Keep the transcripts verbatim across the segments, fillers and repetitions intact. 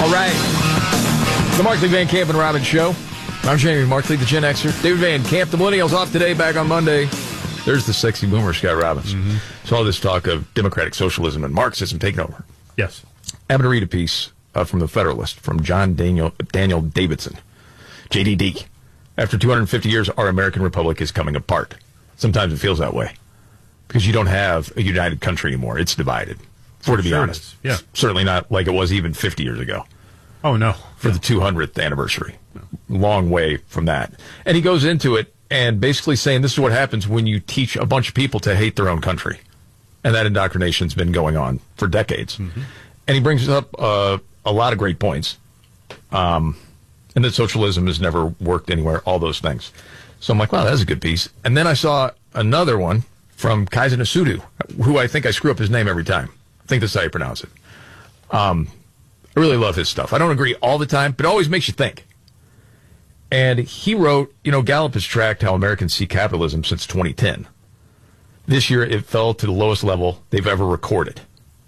All right. The Mark Lee Van Camp and Robbins Show. I'm Jamie Mark Lee, the Gen Xer. David Van Camp, the Millennials, off today, back on Monday. There's the sexy boomer, Scott Robbins. Mm-hmm. So all this talk of democratic socialism and Marxism taking over. Yes. I'm going to read a piece uh, from The Federalist from John Daniel, Daniel Davidson, J D D. After two hundred fifty years, our American Republic is coming apart. Sometimes it feels that way because you don't have a united country anymore. It's divided, for to be sure honest. Yeah. Certainly not like it was even fifty years ago. Oh, no. For no. the two hundredth anniversary. No. Long way from that. And he goes into it and basically saying this is what happens when you teach a bunch of people to hate their own country. And that indoctrination's been going on for decades. Mm-hmm. And he brings up uh, a lot of great points. Um, and that socialism has never worked anywhere, all those things. So I'm like, wow, that's a good piece. And then I saw another one from Kaizen Asudu, who I think I screw up his name every time. I think that's how you pronounce it. Um, I really love his stuff. I don't agree all the time, but it always makes you think. And he wrote, you know, Gallup has tracked how Americans see capitalism since twenty ten. This year, it fell to the lowest level they've ever recorded.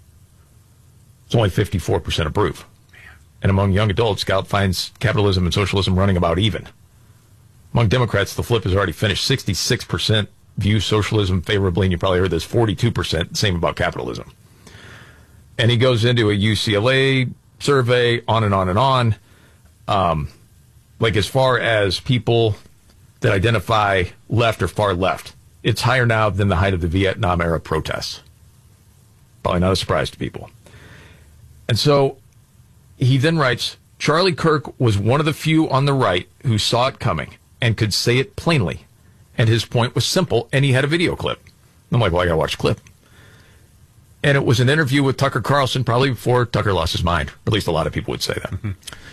It's only fifty-four percent approve. And among young adults, Gallup finds capitalism and socialism running about even. Among Democrats, the flip has already finished. sixty-six percent view socialism favorably, and you probably heard this, forty-two percent, same about capitalism. And he goes into a U C L A survey, on and on and on. Um, like as far as people that identify left or far left, it's higher now than the height of the Vietnam era protests. Probably not a surprise to people. And so he then writes, Charlie Kirk was one of the few on the right who saw it coming and could say it plainly. And his point was simple, and he had a video clip. I'm like, well, I got to watch the clip. And it was an interview with Tucker Carlson, probably before Tucker lost his mind. Or at least a lot of people would say that. Mm-hmm.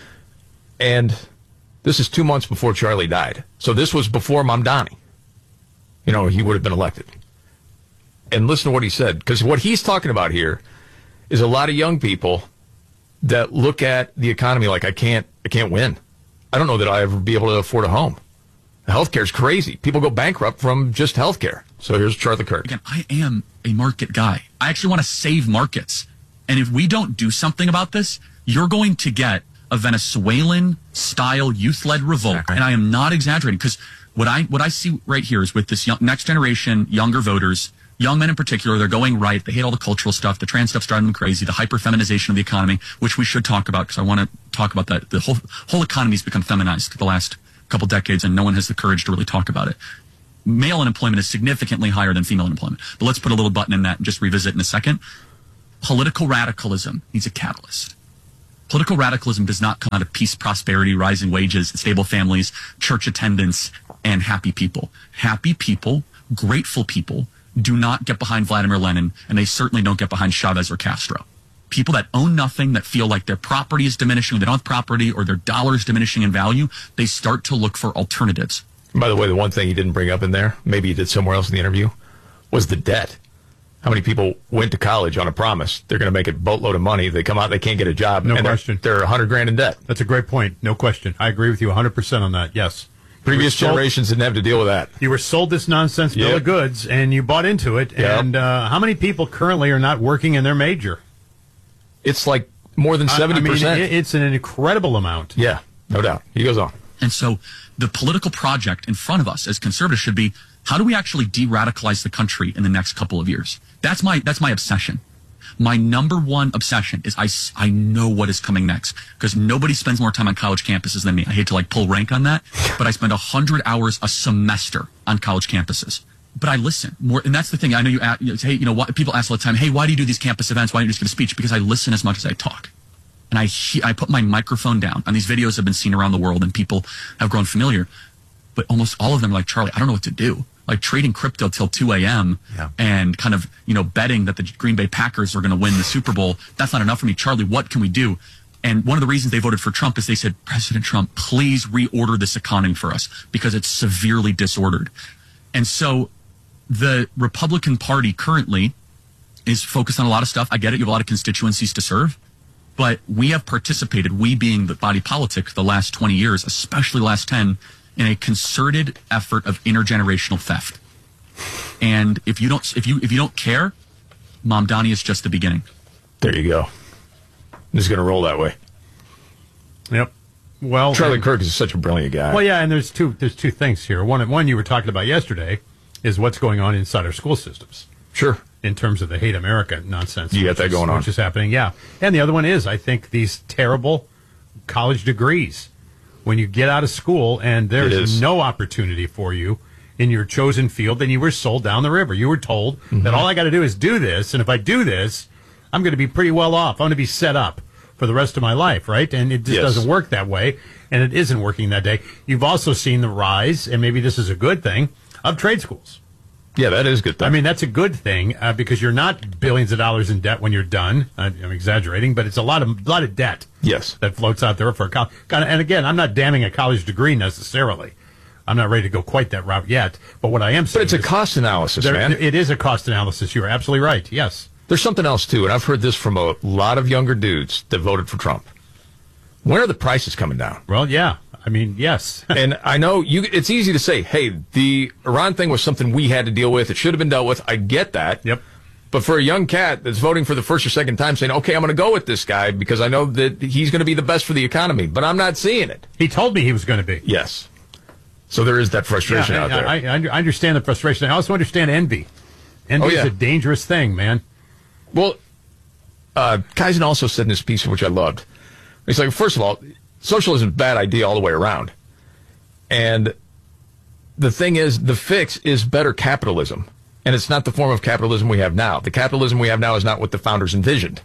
And this is two months before Charlie died. So this was before Mamdani. You know, he would have been elected. And listen to what he said. Because what he's talking about here is a lot of young people that look at the economy like, I can't, I can't win. I don't know that I'll ever be able to afford a home. Healthcare is crazy. People go bankrupt from just healthcare. So here's Charlie Kirk. Again, I am a market guy. I actually want to save markets. And if we don't do something about this, you're going to get a Venezuelan-style youth-led revolt. Exactly. And I am not exaggerating, because what I what I see right here is with this young, next generation, younger voters, young men in particular, they're going right. They hate all the cultural stuff. The trans stuff's driving them crazy. The hyper-feminization of the economy, which we should talk about, because I want to talk about that. The whole whole economy's become feminized the last couple decades, and no one has the courage to really talk about it. Male unemployment is significantly higher than female unemployment. But let's put a little button in that and just revisit in a second. Political radicalism needs a catalyst. Political radicalism does not come out of peace, prosperity, rising wages, stable families, church attendance, and happy people. Happy people, grateful people, do not get behind Vladimir Lenin, and they certainly don't get behind Chavez or Castro. People that own nothing, that feel like their property is diminishing, they don't have property, or their dollar is diminishing in value, they start to look for alternatives. By the way, the one thing he didn't bring up in there, maybe he did somewhere else in the interview, was the debt. How many people went to college on a promise they're going to make a boatload of money, they come out, they can't get a job, no and question. they're, they're a hundred grand in debt. That's a great point. No question. I agree with you one hundred percent on that. Yes. Previous generations didn't have to deal with that. You were sold this nonsense bill yep. of goods, and you bought into it. Yep. And uh, how many people currently are not working in their major? It's like more than seventy percent. I mean, it's an incredible amount. Yeah, no doubt. He goes on. And so the political project in front of us as conservatives should be, how do we actually de-radicalize the country in the next couple of years? That's my that's my obsession. My number one obsession is I, I know what is coming next, because nobody spends more time on college campuses than me. I hate to like pull rank on that, but I spend one hundred hours a semester on college campuses. But I listen more, and that's the thing. I know you, ask, you know, hey, you know, what, people ask all the time, hey, why do you do these campus events? Why don't you just give a speech? Because I listen as much as I talk. And I I put my microphone down, and these videos have been seen around the world, and people have grown familiar. But almost all of them are like, Charlie, I don't know what to do. Like trading crypto till two a.m. Yeah. and kind of, you know, betting that the Green Bay Packers are going to win the Super Bowl. That's not enough for me. Charlie, what can we do? And one of the reasons they voted for Trump is they said, President Trump, please reorder this economy for us, because it's severely disordered. And so the Republican Party currently is focused on a lot of stuff. I get it. You have a lot of constituencies to serve. But we have participated, we being the body politic, the last twenty years, especially the last ten, in a concerted effort of intergenerational theft. And if you don't, if you if you don't care, Mamdani is just the beginning. There you go. It's going to roll that way. Yep. Well, Charlie and, Kirk is such a brilliant guy. well, yeah, and there's two there's two things here. One one you were talking about yesterday is what's going on inside our school systems Sure. in terms of the hate America nonsense. You got which that is- going on. which is happening. Yeah, and the other one is I think these terrible college degrees when you get out of school and It there's is. no opportunity for you in your chosen field, then you were sold down the river. You were told Mm-hmm. that all I got to do is do this, and if I do this, I'm going to be pretty well off. I'm going to be set up for the rest of my life, right? And it just Yes. doesn't work that way, and it isn't working that day. You've also seen the rise, and maybe this is a good thing, of trade schools. Yeah, that is good. I mean, that's a good thing uh, because you're not billions of dollars in debt when you're done. I, I'm exaggerating, but it's a lot of lot of debt yes. that floats out there for a college. And again, I'm not damning a college degree necessarily. I'm not ready to go quite that route yet. But what I am saying, But it's a is cost analysis, there- man. it is a cost analysis. You're absolutely right. Yes. There's something else, too, and I've heard this from a lot of younger dudes that voted for Trump. When are the prices coming down? Well, yeah. I mean, yes. And I know you. It's easy to say, hey, the Iran thing was something we had to deal with. It should have been dealt with. I get that. Yep. But for a young cat that's voting for the first or second time saying, okay, I'm going to go with this guy because I know that he's going to be the best for the economy, but I'm not seeing it. He told me he was going to be. Yes. So there is that frustration Yeah, out I, there. I, I under- I understand the frustration. I also understand envy. Envy Oh, yeah. is a dangerous thing, man. Well, uh, Kaizen also said in his piece, which I loved, he's like, first of all, socialism is a bad idea all the way around. And the thing is, the fix is better capitalism. And it's not the form of capitalism we have now. The capitalism we have now is not what the founders envisioned.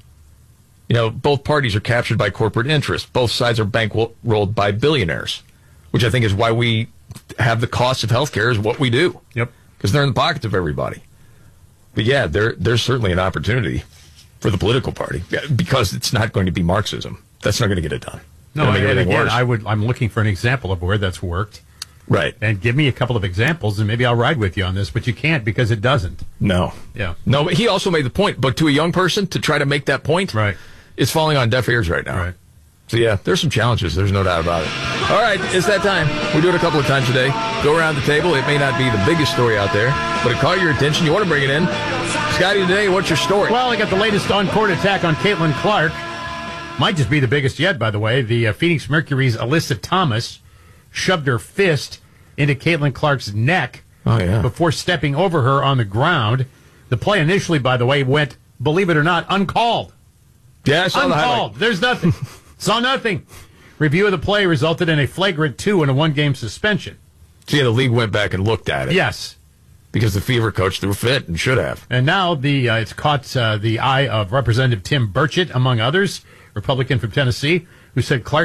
You know, both parties are captured by corporate interests. Both sides are bankrolled by billionaires, which I think is why we have the cost of healthcare is what we do. Yep. Because they're in the pockets of everybody. But yeah, there there's certainly an opportunity for the political party because it's not going to be Marxism. That's not going to get it done. No, It'll make and everything again, worse. I would. I'm looking for an example of where that's worked. Right. And give me a couple of examples, and maybe I'll ride with you on this, but you can't because it doesn't. No. Yeah. No, but he also made the point. But to a young person, to try to make that point, Right. it's falling on deaf ears right now. Right. So, yeah, there's some challenges. There's no doubt about it. All right, it's that time. We do it a couple of times today. Go around the table. It may not be the biggest story out there, but it caught your attention. You want to bring it in. Scotty, today, what's your story? Well, I got the latest on-court attack on Caitlin Clark. Might just be the biggest yet, by the way. The uh, Phoenix Mercury's Alyssa Thomas shoved her fist into Caitlin Clark's neck Oh, yeah. before stepping over her on the ground. The play initially, by the way, went, believe it or not, uncalled. Yeah, I saw the highlight. Uncalled. There's nothing. Saw nothing. Review of the play resulted in a flagrant two and a one-game suspension. So, yeah, the league went back and looked at it. Yes. Because the Fever coach threw a fit and should have. And now the uh, it's caught uh, the eye of Representative Tim Burchett, among others, Republican from Tennessee, who said Clark